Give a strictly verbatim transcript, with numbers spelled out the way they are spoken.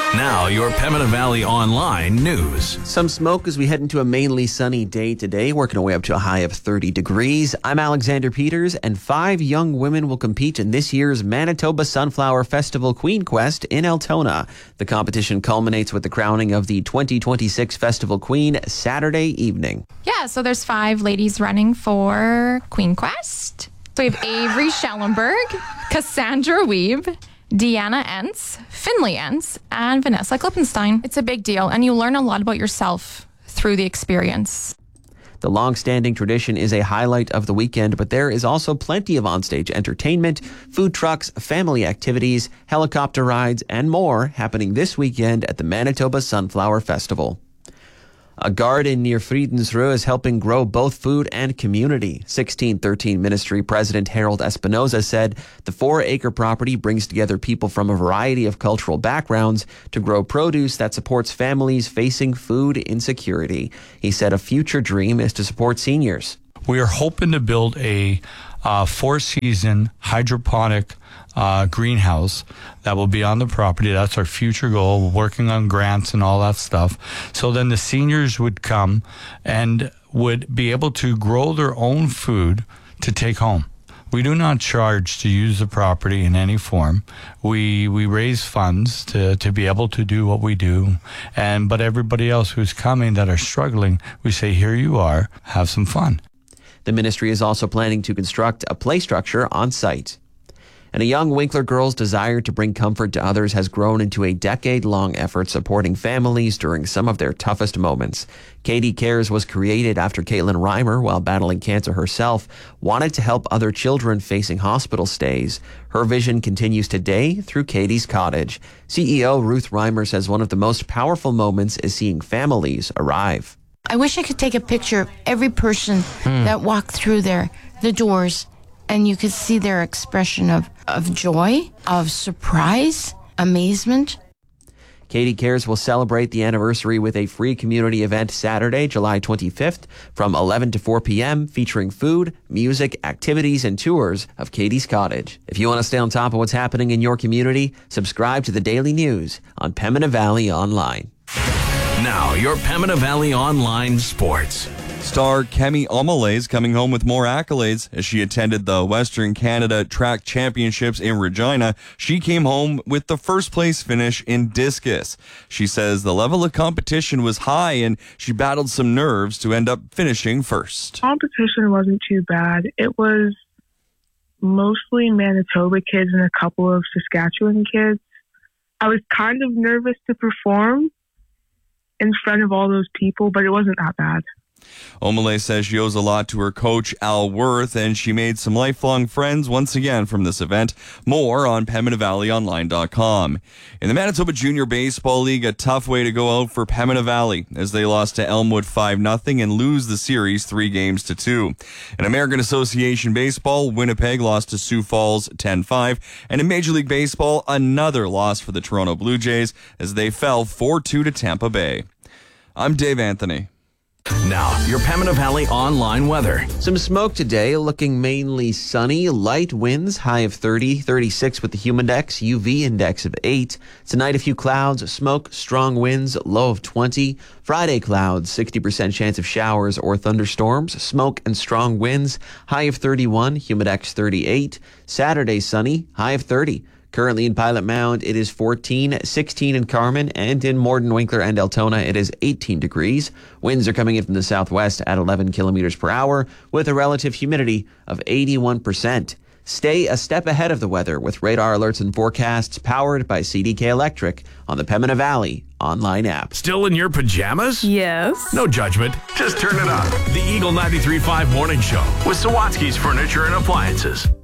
Now, your Pembina Valley Online news. Some smoke as we head into a mainly sunny day today, working our way up to a high of thirty degrees. I'm Alexander Peters, and five young women will compete in this year's Manitoba Sunflower Festival Queen Quest in Altona. The competition culminates with the crowning of the twenty twenty-six Festival Queen Saturday evening. Yeah, so there's five ladies running for Queen Quest. So we have Avery Schellenberg, Cassandra Weeb, Deanna Entz, Finley Entz, and Vanessa Klippenstein. It's a big deal, and you learn a lot about yourself through the experience. The long-standing tradition is a highlight of the weekend, but there is also plenty of onstage entertainment, food trucks, family activities, helicopter rides, and more happening this weekend at the Manitoba Sunflower Festival. A garden near Friedensruhe is helping grow both food and community. sixteen thirteen Ministry President Harold Espinoza said the four-acre property brings together people from a variety of cultural backgrounds to grow produce that supports families facing food insecurity. He said a future dream is to support seniors. We are hoping to build a uh, four-season hydroponic uh, greenhouse that will be on the property. That's our future goal. We're working on grants and all that stuff. So then the seniors would come and would be able to grow their own food to take home. We do not charge to use the property in any form. We we raise funds to, to be able to do what we do. And but everybody else who's coming that are struggling, we say, here you are, have some fun. The ministry is also planning to construct a play structure on site. And a young Winkler girl's desire to bring comfort to others has grown into a decade-long effort supporting families during some of their toughest moments. Katie Cares was created after Caitlin Reimer, while battling cancer herself, wanted to help other children facing hospital stays. Her vision continues today through Katie's Cottage. C E O Ruth Reimer says one of the most powerful moments is seeing families arrive. I wish I could take a picture of every person mm. that walked through there, the doors, and you could see their expression of, of joy, of surprise, amazement. Katie Cares will celebrate the anniversary with a free community event Saturday, July twenty-fifth from eleven to four p.m. featuring food, music, activities, and tours of Katie's Cottage. If you want to stay on top of what's happening in your community, subscribe to the Daily News on Pembina Valley Online. Now, your Pembina Valley Online Sports. Star Kemi Omole is coming home with more accolades. As she attended the Western Canada Track Championships in Regina, she came home with the first place finish in discus. She says the level of competition was high and she battled some nerves to end up finishing first. Competition wasn't too bad. It was mostly Manitoba kids and a couple of Saskatchewan kids. I was kind of nervous to perform in front of all those people, but it wasn't that bad. Omole says she owes a lot to her coach, Al Worth, and she made some lifelong friends once again from this event. More on Pembina Valley Online dot com. In the Manitoba Junior Baseball League, a tough way to go out for Pembina Valley as they lost to Elmwood five nothing and lose the series three games to two. In American Association Baseball, Winnipeg lost to Sioux Falls ten five. And in Major League Baseball, another loss for the Toronto Blue Jays as they fell four two to Tampa Bay. I'm Dave Anthony. Now, your Pembina Valley Online weather. Some smoke today, looking mainly sunny. Light winds, high of thirty, thirty-six with the humidex, U V index of eight. Tonight, a few clouds, smoke, strong winds, low of twenty. Friday, clouds, sixty percent chance of showers or thunderstorms, smoke and strong winds, high of thirty-one, humidex thirty-eight. Saturday, sunny, high of thirty. Currently in Pilot Mound, it is fourteen, sixteen in Carman, and in Morden, Winkler, and Altona, it is eighteen degrees. Winds are coming in from the southwest at eleven kilometers per hour, with a relative humidity of eighty-one percent. Stay a step ahead of the weather with radar alerts and forecasts powered by C D K Electric on the Pembina Valley online app. Still in your pajamas? Yes. No judgment. Just turn it on. The Eagle ninety-three point five Morning Show with Sawatsky's Furniture and Appliances.